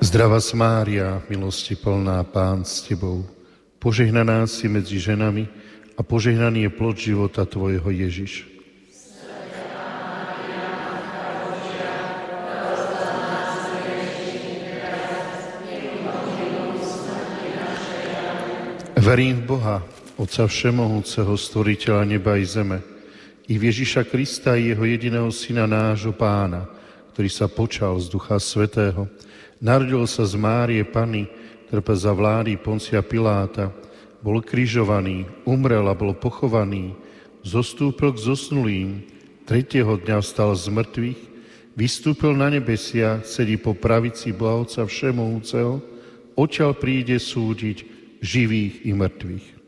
Zdravá Mária, milosti plná, Pán s Tebou, požehnaná si medzi ženami a požehnaný je plod života Tvojho, Ježiš. Verím v Boha, Otca všemohúceho, stvoriteľa neba i zeme, i v Ježiša Krista, jeho jediného Syna, nášho Pána, ktorý sa počal z Ducha Svätého, narodil sa z Márie Panny, trpel za vlády Poncia Piláta, bol križovaný, umrel a bol pochovaný, zostúpil k zosnulým, tretieho dňa vstal z mŕtvych, vystúpil na nebesia, sedí po pravici Boha Otca všemohúceho, odtiaľ príde súdiť živých i mŕtvych.